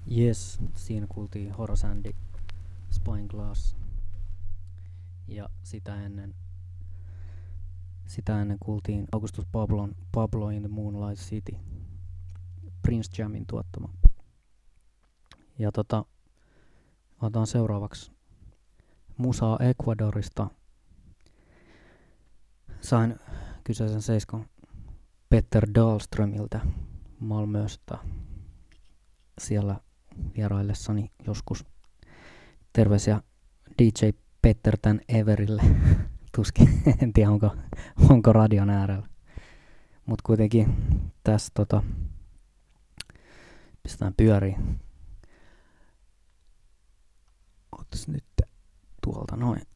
Yes, siinä kuultiin Horace Andy, Spyglass. Ja sitä ennen kuultiin Augustus Pablon Pablo in the Moonlight City, Prince Jamin tuottama. Ja otetaan seuraavaksi musaa Ecuadorista. Sain kyseisen seiskon Petter Dahlströmiltä Malmöstä siellä vieraillessani joskus. Terveisiä DJ Petter tän Everille. Tuskin, en tiedä onko radion äärellä. Mut kuitenkin tässä pistetään pyöriin. Otas nyt tuolta noin.